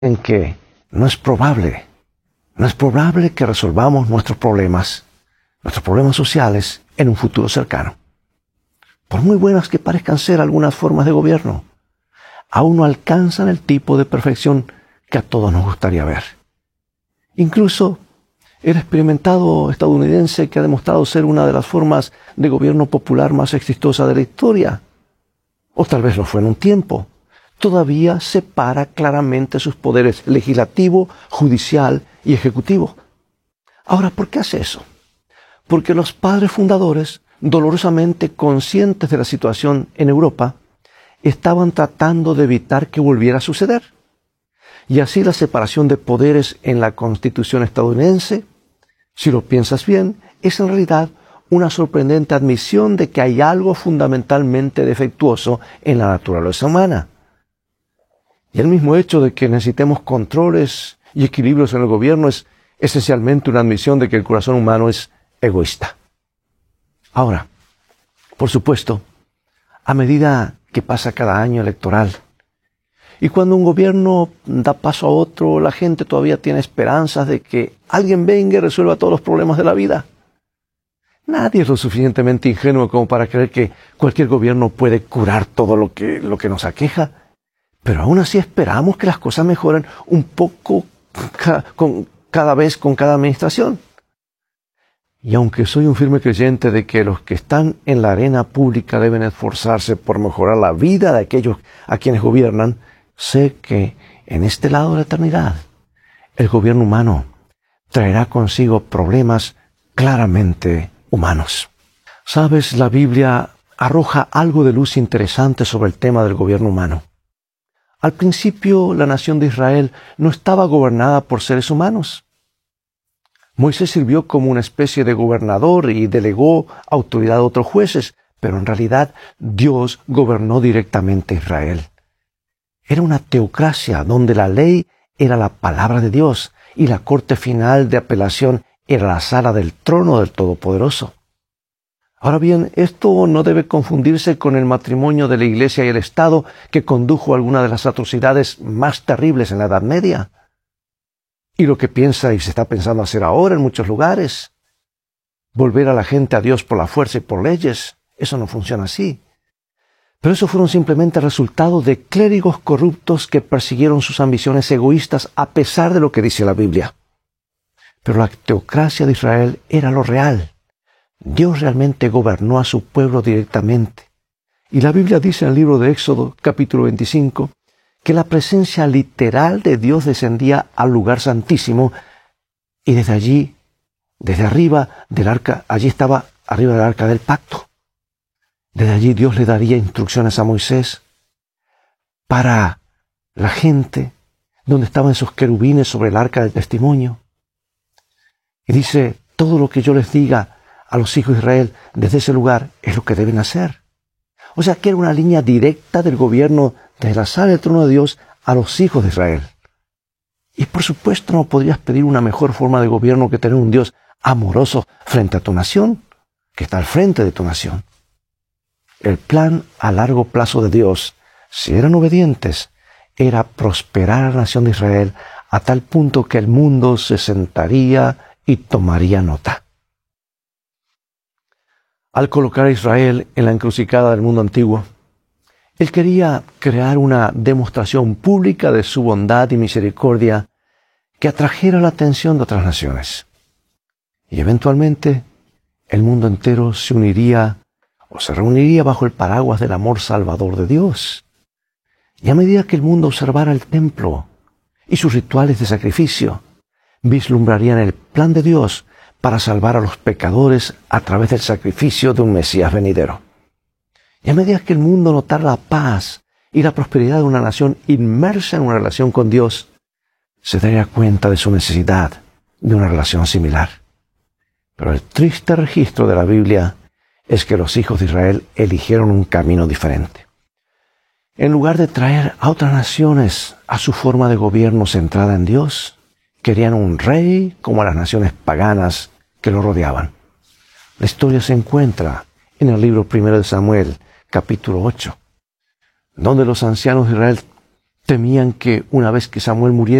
en que no es probable que resolvamos nuestros problemas sociales en un futuro cercano. Por muy buenas que parezcan ser algunas formas de gobierno, aún no alcanzan el tipo de perfección que a todos nos gustaría ver. Incluso el experimentado estadounidense, que ha demostrado ser una de las formas de gobierno popular más exitosa de la historia, o tal vez lo fue en un tiempo, todavía separa claramente sus poderes legislativo, judicial y ejecutivo. Ahora, ¿por qué hace eso? Porque los padres fundadores, dolorosamente conscientes de la situación en Europa, estaban tratando de evitar que volviera a suceder. Y así la separación de poderes en la Constitución estadounidense, si lo piensas bien, es en realidad una sorprendente admisión de que hay algo fundamentalmente defectuoso en la naturaleza humana. Y el mismo hecho de que necesitemos controles y equilibrios en el gobierno es esencialmente una admisión de que el corazón humano es egoísta. Ahora, por supuesto, a medida que pasa cada año electoral, y cuando un gobierno da paso a otro, la gente todavía tiene esperanzas de que alguien venga y resuelva todos los problemas de la vida. Nadie es lo suficientemente ingenuo como para creer que cualquier gobierno puede curar todo lo que nos aqueja. Pero aún así esperamos que las cosas mejoren un poco cada vez con cada administración. Y aunque soy un firme creyente de que los que están en la arena pública deben esforzarse por mejorar la vida de aquellos a quienes gobiernan, sé que en este lado de la eternidad, el gobierno humano traerá consigo problemas claramente humanos. Sabes, la Biblia arroja algo de luz interesante sobre el tema del gobierno humano. Al principio, la nación de Israel no estaba gobernada por seres humanos. Moisés sirvió como una especie de gobernador y delegó autoridad a otros jueces, pero en realidad Dios gobernó directamente a Israel. Era una teocracia donde la ley era la palabra de Dios y la corte final de apelación era la sala del trono del Todopoderoso. Ahora bien, esto no debe confundirse con el matrimonio de la Iglesia y el Estado que condujo a alguna de las atrocidades más terribles en la Edad Media. Y lo que piensa y se está pensando hacer ahora en muchos lugares. Volver a la gente a Dios por la fuerza y por leyes. Eso no funciona así. Pero eso fueron simplemente resultados de clérigos corruptos que persiguieron sus ambiciones egoístas a pesar de lo que dice la Biblia. Pero la teocracia de Israel era lo real. Dios realmente gobernó a su pueblo directamente. Y la Biblia dice en el libro de Éxodo, capítulo 25, que la presencia literal de Dios descendía al lugar santísimo y desde allí, desde arriba del arca, allí estaba arriba del arca del pacto. Desde allí Dios le daría instrucciones a Moisés para la gente, donde estaban esos querubines sobre el arca del testimonio. Y dice, todo lo que yo les diga a los hijos de Israel desde ese lugar es lo que deben hacer. O sea que era una línea directa del gobierno desde la sala del trono de Dios a los hijos de Israel. Y por supuesto no podrías pedir una mejor forma de gobierno que tener un Dios amoroso frente a tu nación, que está al frente de tu nación. El plan a largo plazo de Dios, si eran obedientes, era prosperar a la nación de Israel a tal punto que el mundo se sentaría y tomaría nota. Al colocar a Israel en la encrucijada del mundo antiguo, Él quería crear una demostración pública de su bondad y misericordia que atrajera la atención de otras naciones. Y eventualmente, el mundo entero se uniría o se reuniría bajo el paraguas del amor salvador de Dios. Y a medida que el mundo observara el templo y sus rituales de sacrificio, vislumbrarían el plan de Dios para salvar a los pecadores a través del sacrificio de un Mesías venidero. Y a medida que el mundo notara la paz y la prosperidad de una nación inmersa en una relación con Dios, se daría cuenta de su necesidad de una relación similar. Pero el triste registro de la Biblia es que los hijos de Israel eligieron un camino diferente. En lugar de traer a otras naciones a su forma de gobierno centrada en Dios, querían un rey como las naciones paganas que lo rodeaban. La historia se encuentra en el libro 1 de Samuel, capítulo 8, donde los ancianos de Israel temían que una vez que Samuel muriera,